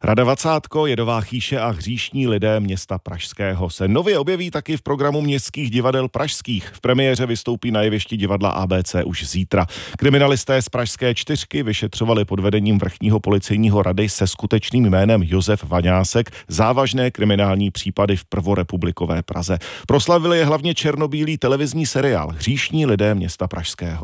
Rada Vacátko, Jedová chýše a hříšní lidé města Pražského se nově objeví taky v programu městských divadel pražských. V premiéře vystoupí na jevišti divadla ABC už zítra. Kriminalisté z Pražské 4 vyšetřovali pod vedením vrchního policejního rady se skutečným jménem Josef Vaňásek závažné kriminální případy v prvorepublikové Praze. Proslavili je hlavně černobílý televizní seriál Hříšní lidé města Pražského.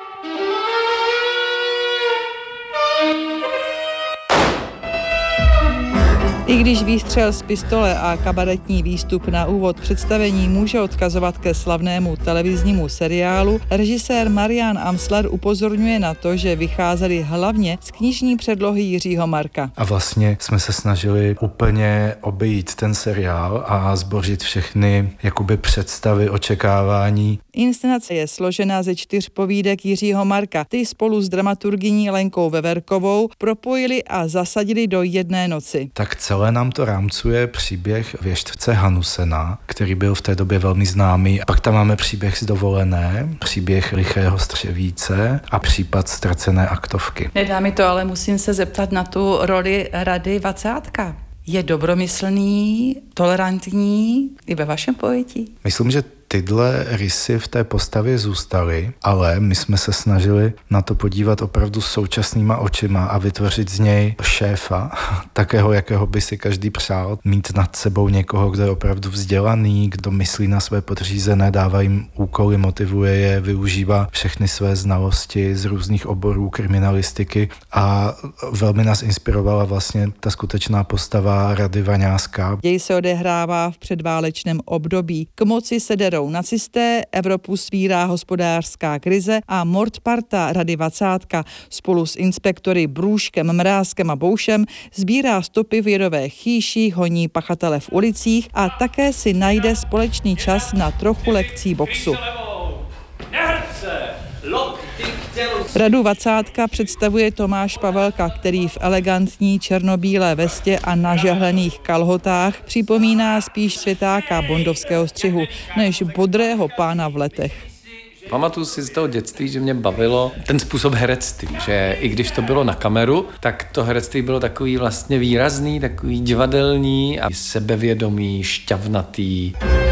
I když výstřel z pistole a kabaretní výstup na úvod představení může odkazovat ke slavnému televiznímu seriálu, režisér Marian Amsler upozorňuje na to, že vycházeli hlavně z knižní předlohy Jiřího Marka. A vlastně jsme se snažili úplně obejít ten seriál a zbořit všechny jakoby představy, očekávání. Inscenace je složena ze 4 povídek Jiřího Marka. Ty spolu s dramaturgyní Lenkou Veverkovou propojili a zasadili do jedné noci. Tak celé nám to rámcuje příběh věštce Hanusena, který byl v té době velmi známý. Pak tam máme příběh z dovolené, příběh lichého střevíce a případ ztracené aktovky. Nedá mi to, ale musím se zeptat na tu roli Rady Vacátka. Je dobromyslný, tolerantní i ve vašem pojetí? Myslím, že tyhle rysy v té postavě zůstaly, ale my jsme se snažili na to podívat opravdu současnýma očima a vytvořit z něj šéfa, takého, jakého by si každý přál, mít nad sebou někoho, kdo je opravdu vzdělaný, kdo myslí na své podřízené, dává jim úkoly, motivuje je, využívá všechny své znalosti z různých oborů kriminalistiky a velmi nás inspirovala vlastně ta skutečná postava Rady Vaňáska. Děj se odehrává v předválečném období. K moci se derou nacisté, Evropu svírá hospodářská krize a mordparta Rady Vacátka spolu s inspektory Brůžkem, Mrázkem a Boušem sbírá stopy v Jedové chýši, honí pachatele v ulicích a také si najde společný čas na trochu lekcí boxu. Radu Vacátka představuje Tomáš Pavelka, který v elegantní černobílé vestě a nažehlených kalhotách připomíná spíš světáka bondovského střihu, než bodrého pána v letech. Pamatuju si z toho dětství, že mě bavilo ten způsob herectví, že i když to bylo na kameru, tak to herectví bylo takový vlastně výrazný, takový divadelní a sebevědomý, šťavnatý.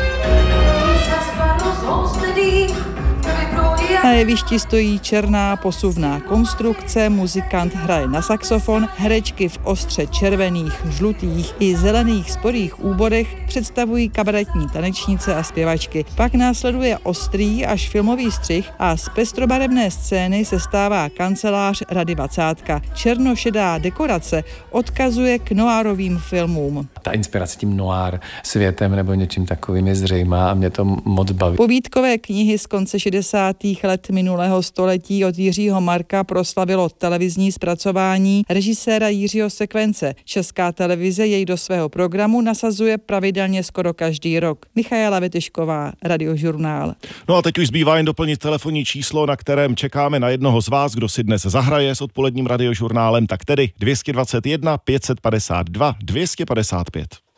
Na jevišti stojí černá posuvná konstrukce, muzikant hraje na saxofon, herečky v ostře červených, žlutých i zelených sporých úborech představují kabaretní tanečnice a zpěvačky. Pak následuje ostrý až filmový střih a z pestrobarevné scény se stává kancelář Rady Vacátka. Černošedá dekorace odkazuje k noárovým filmům. Ta inspirace tím noir světem nebo něčím takovým je zřejmá a mě to moc baví. Povídkové knihy z konce 60. let minulého století od Jiřího Marka proslavilo televizní zpracování režiséra Jiřího Sekvence. Česká televize jej do svého programu nasazuje pravidelně skoro každý rok. Michaela Vetešková, Radiožurnál. No a teď už zbývá jen doplnit telefonní číslo, na kterém čekáme na jednoho z vás, kdo si dnes zahraje s odpoledním Radiožurnálem, tak tedy 221 552 255.